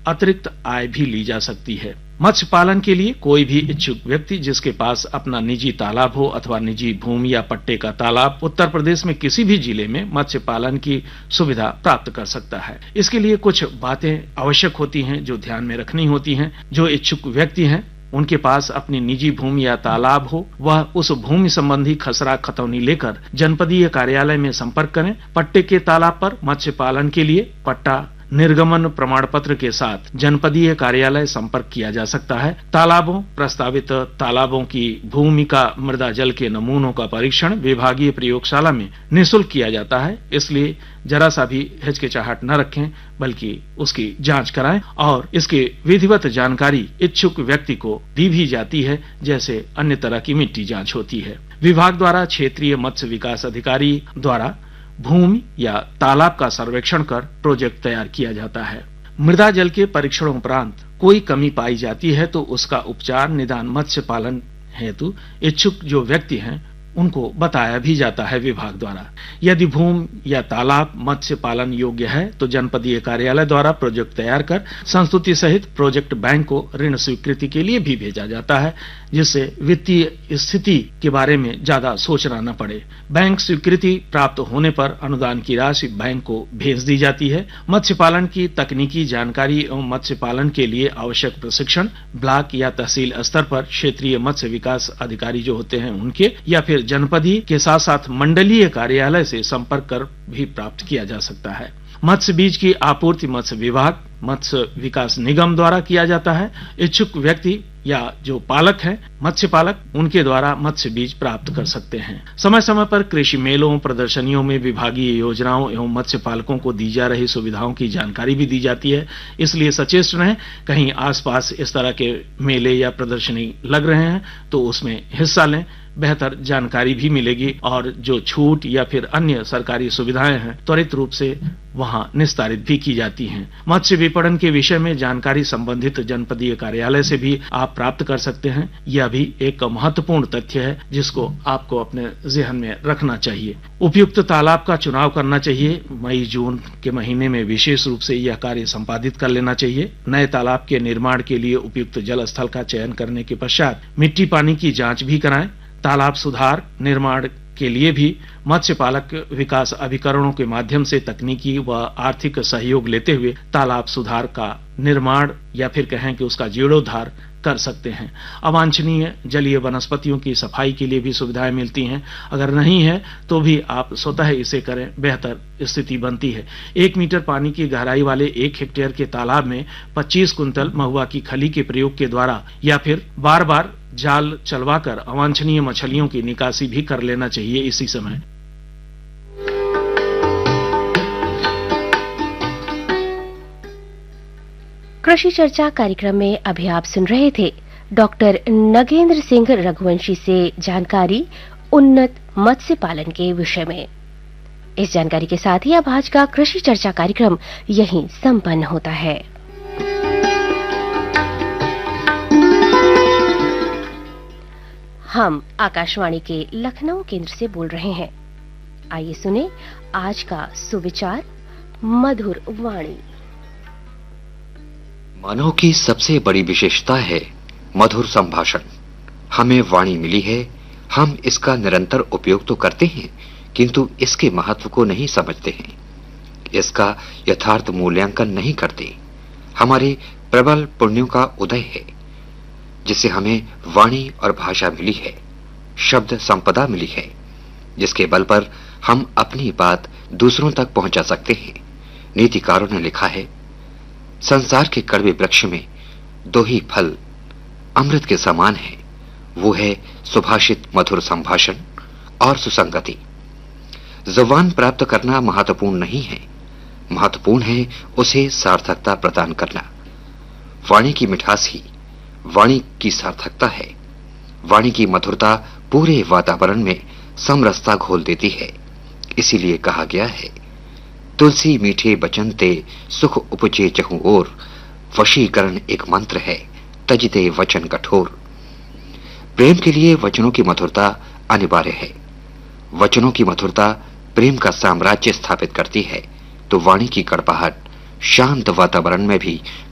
अतिरिक्त आय भी ली जा सकती है। मत्स्य पालन के लिए कोई भी इच्छुक व्यक्ति जिसके पास अपना निजी तालाब हो अथवा निजी भूमि या पट्टे का तालाब उत्तर प्रदेश में किसी भी जिले में मत्स्य पालन की सुविधा प्राप्त कर सकता है। इसके लिए कुछ बातें आवश्यक होती हैं जो ध्यान में रखनी होती हैं। जो इच्छुक व्यक्ति हैं उनके पास अपनी निजी भूमि या तालाब हो, वह उस भूमि संबंधी खसरा खतौनी लेकर जनपदीय कार्यालय में संपर्क करें। पट्टे के तालाब पर मत्स्य पालन के लिए पट्टा निर्गमन प्रमाण पत्र के साथ जनपदीय कार्यालय संपर्क किया जा सकता है। तालाबों, प्रस्तावित तालाबों की भूमि का मृदा जल के नमूनों का परीक्षण विभागीय प्रयोगशाला में निःशुल्क किया जाता है, इसलिए जरा सा भी हिचकिचाहट न रखें बल्कि उसकी जांच कराएं और इसकी विधिवत जानकारी इच्छुक व्यक्ति को दी भी जाती है, जैसे अन्य तरह की मिट्टी जांच होती है। विभाग द्वारा क्षेत्रीय मत्स्य विकास अधिकारी द्वारा भूमि या तालाब का सर्वेक्षण कर प्रोजेक्ट तैयार किया जाता है। मृदा जल के परीक्षणों उपरांत कोई कमी पाई जाती है तो उसका उपचार निदान मत्स्य पालन हेतु इच्छुक जो व्यक्ति हैं उनको बताया भी जाता है विभाग द्वारा। यदि भूमि या तालाब मत्स्य पालन योग्य है तो जनपदीय कार्यालय द्वारा प्रोजेक्ट तैयार कर संस्तुति सहित प्रोजेक्ट बैंक को ऋण स्वीकृति के लिए भी भेजा जाता है, जिससे वित्तीय स्थिति के बारे में ज्यादा सोचना न पड़े। बैंक स्वीकृति प्राप्त होने पर अनुदान की राशि बैंक को भेज दी जाती है। मत्स्य पालन की तकनीकी जानकारी एवं मत्स्य पालन के लिए आवश्यक प्रशिक्षण ब्लॉक या तहसील स्तर पर क्षेत्रीय मत्स्य विकास अधिकारी जो होते हैं उनके या फिर जनपदीय के साथ साथ मंडलीय कार्यालय से संपर्क कर भी प्राप्त किया जा सकता है। मत्स्य बीज की आपूर्ति मत्स्य विभाग, मत्स्य विकास निगम द्वारा किया जाता है। इच्छुक व्यक्ति या जो पालक हैं, मत्स्य पालक, उनके द्वारा मत्स्य बीज प्राप्त कर सकते हैं। समय समय पर कृषि मेलों, प्रदर्शनियों में विभागीय योजनाओं एवं मत्स्य पालकों को दी जा रही सुविधाओं की जानकारी भी दी जाती है, इसलिए सचेत रहें। कहीं आसपास इस तरह के मेले या प्रदर्शनी लग रहे हैं तो उसमें हिस्सा लें, बेहतर जानकारी भी मिलेगी और जो छूट या फिर अन्य सरकारी सुविधाएं हैं त्वरित रूप से वहां निस्तारित भी की जाती हैं। मत्स्य विपणन के विषय में जानकारी संबंधित जनपदीय कार्यालय से भी आप प्राप्त कर सकते हैं। यह भी एक महत्वपूर्ण तथ्य है जिसको आपको अपने ज़हन में रखना चाहिए। उपयुक्त तालाब का चुनाव करना चाहिए। मई जून के महीने में विशेष रूप से यह कार्य संपादित कर लेना चाहिए। नए तालाब के निर्माण के लिए उपयुक्त जल स्थल का चयन करने के पश्चात मिट्टी पानी की जांच भी कराएं। तालाब सुधार निर्माण के लिए भी मत्स्य पालक विकास अभिकरणों के माध्यम से तकनीकी व आर्थिक सहयोग लेते हुए तालाब सुधार का निर्माण या फिर कहें कि उसका जीर्णोद्धार कर सकते हैं। अवांछनीय जलीय वनस्पतियों की सफाई के लिए भी सुविधाएं मिलती हैं। अगर नहीं है तो भी आप स्वतः इसे करें, बेहतर स्थिति बनती है। 1 मीटर पानी की गहराई वाले 1 हेक्टेयर के तालाब में 25 कुंतल महुआ की खली के प्रयोग के द्वारा या फिर बार बार जाल चलवाकर अवांछनीय मछलियों की निकासी भी कर लेना चाहिए इसी समय। कृषि चर्चा कार्यक्रम में अभी आप सुन रहे थे डॉक्टर नगेंद्र सिंह रघुवंशी से जानकारी उन्नत मत्स्य पालन के विषय में। इस जानकारी के साथ ही अब आज का कृषि चर्चा कार्यक्रम यहीं संपन्न होता है। हम आकाशवाणी के लखनऊ केंद्र से बोल रहे हैं। आइए सुने आज का सुविचार मधुर वाणी। मानव की सबसे बड़ी विशेषता है मधुर संभाषण। हमें वाणी मिली है, हम इसका निरंतर उपयोग तो करते हैं किंतु इसके महत्व को नहीं समझते हैं, इसका यथार्थ मूल्यांकन नहीं करते। हमारे प्रबल पुण्यों का उदय है जिससे हमें वाणी और भाषा मिली है, शब्द संपदा मिली है, जिसके बल पर हम अपनी बात दूसरों तक पहुंचा सकते हैं। नीतिकारों ने लिखा है, संसार के कड़वे वृक्ष में 2 ही फल अमृत के समान है, वो है सुभाषित मधुर संभाषण और सुसंगति। जुबान प्राप्त करना महत्वपूर्ण नहीं है, महत्वपूर्ण है उसे सार्थकता प्रदान करना। वाणी की मिठास ही वाणी की सार्थकता है। वाणी की मधुरता पूरे वातावरण में समरसता घोल देती है। इसीलिए कहा गया है, तुलसी मीठे बचन ते सुख उपजे चहु ओर, वशीकरण एक मंत्र है तजिते वचन कठोर। प्रेम के लिए वचनों की मधुरता अनिवार्य है। वचनों की मधुरता प्रेम का साम्राज्य स्थापित करती है तो वाणी की कड़वाहट शांत वातावरण में भी